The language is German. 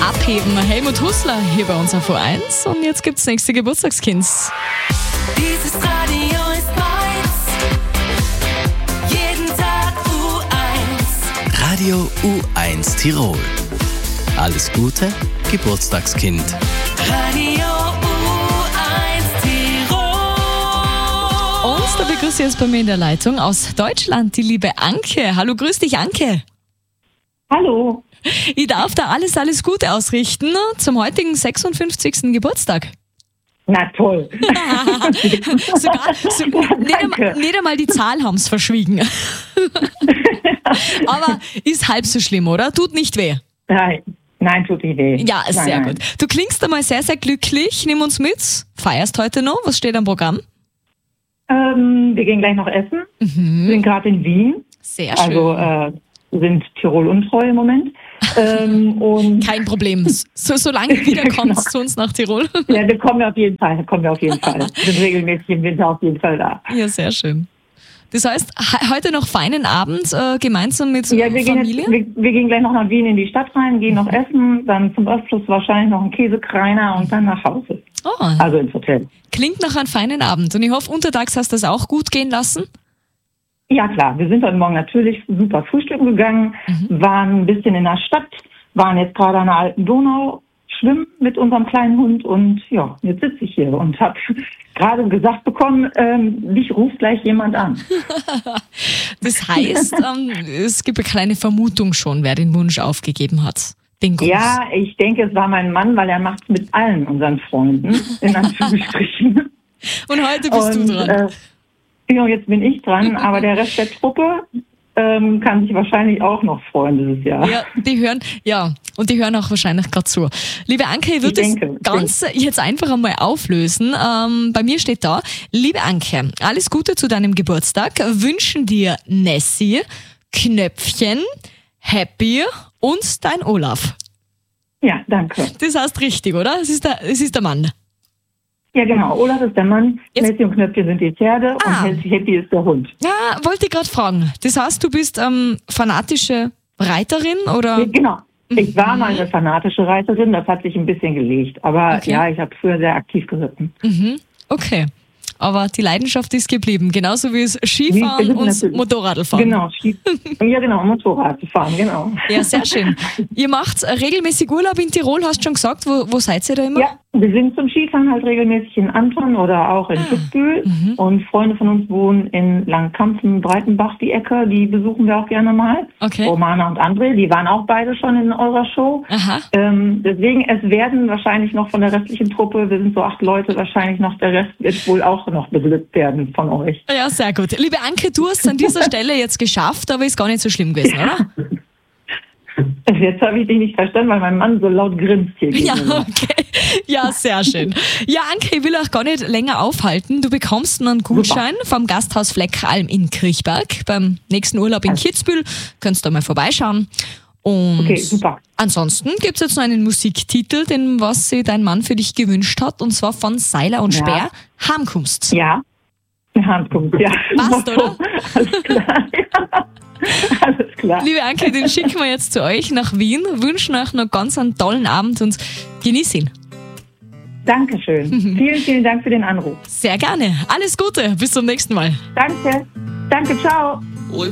Abheben. Helmut Hussler hier bei uns auf U1 und jetzt gibt's nächste Geburtstagskind. Dieses Radio ist meins. Jeden Tag U1. Radio U1 Tirol. Alles Gute, Geburtstagskind. Radio U1 Tirol. Und da begrüße ich jetzt bei mir in der Leitung aus Deutschland die liebe Anke. Hallo, grüß dich, Anke. Hallo. Ich darf da alles Gute ausrichten zum heutigen 56. Geburtstag. Na toll. Nicht einmal die Zahl haben es verschwiegen. Aber ist halb so schlimm, oder? Tut nicht weh. Nein, tut nicht weh. Ja, sehr gut. Du klingst einmal sehr, sehr glücklich. Nimm uns mit. Feierst heute noch? Was steht am Programm? Wir gehen gleich noch essen. Wir sind gerade in Wien. Sehr schön. Also sind Tirol untreu im Moment. Und kein Problem. Solange du wiederkommst zu uns nach Tirol. ja, wir kommen auf jeden Fall. Wir sind regelmäßig im Winter auf jeden Fall da. Ja, sehr schön. Das heißt, heute noch feinen Abend gemeinsam mit Familie? Wir gehen gleich noch nach Wien in die Stadt rein, gehen noch essen, dann zum Abschluss wahrscheinlich noch einen Käsekreiner und dann nach Hause. Oh. Also ins Hotel. Klingt nach einem feinen Abend. Und ich hoffe, untertags hast du das auch gut gehen lassen? Ja klar, wir sind heute Morgen natürlich super frühstücken gegangen, waren ein bisschen in der Stadt, waren jetzt gerade an der alten Donau schwimmen mit unserem kleinen Hund und ja, jetzt sitze ich hier und habe gerade gesagt bekommen, dich ruft gleich jemand an. Das heißt, es gibt eine kleine Vermutung schon, wer den Wunsch aufgegeben hat. Den Gruß. Ja, ich denke, es war mein Mann, weil er macht es mit allen unseren Freunden, in Anführungsstrichen. Und heute bist du dran. Ja, jetzt bin ich dran, aber der Rest der Truppe kann sich wahrscheinlich auch noch freuen dieses Jahr. Ja, die hören auch wahrscheinlich gerade zu. Liebe Anke, ich würde das Ganze jetzt einfach einmal auflösen. Bei mir steht da, liebe Anke, alles Gute zu deinem Geburtstag. Wünschen dir Nessie, Knöpfchen, Happy und dein Olaf. Ja, danke. Das heißt richtig, oder? Es ist der Mann. Ja, genau. Olaf ist der Mann, Nessie und Knöpfchen sind die Pferde und Happy ist der Hund. Ja, wollte ich gerade fragen. Das heißt, du bist fanatische Reiterin, oder? Ja, genau. Ich war mal eine fanatische Reiterin, das hat sich ein bisschen gelegt. Aber ja, ich habe früher sehr aktiv geritten. Okay. Aber die Leidenschaft ist geblieben, genauso wie es Skifahren und Motorradfahren. Genau, Motorradfahren, genau. Ja, sehr schön. Ihr macht regelmäßig Urlaub in Tirol, hast du schon gesagt. Wo seid ihr da immer? Ja, wir sind zum Skifahren halt regelmäßig in Anton oder auch in Kitzbühel. Und Freunde von uns wohnen in Langkampfen, Breitenbach, die Ecke, die besuchen wir auch gerne mal. Okay. Romana und André, die waren auch beide schon in eurer Show. Aha. Deswegen, es werden wahrscheinlich noch von der restlichen Truppe, wir sind so 8 Leute, wahrscheinlich noch der Rest wird wohl auch noch beglückt werden von euch. Ja, sehr gut. Liebe Anke, du hast es an dieser Stelle jetzt geschafft, aber ist gar nicht so schlimm gewesen, oder? Jetzt habe ich dich nicht verstanden, weil mein Mann so laut grinst hier. Ja, okay. Ja, sehr schön. Ja, Anke, ich will auch gar nicht länger aufhalten. Du bekommst einen Gutschein vom Gasthaus Fleckalm in Kriechberg. Beim nächsten Urlaub in Kitzbühel könntest du mal vorbeischauen. Und okay, super. Ansonsten gibt es jetzt noch einen Musiktitel, den was sich dein Mann für dich gewünscht hat, und zwar von Seiler und Speer, Heimkommst. Ja, Heimkommst, ja. Passt, oder? Alles klar, ja. Alles klar. Liebe Anke, den schicken wir jetzt zu euch nach Wien, wünschen euch noch ganz einen tollen Abend und genieß ihn. Dankeschön. Vielen Dank für den Anruf. Sehr gerne. Alles Gute. Bis zum nächsten Mal. Danke. Danke, ciao.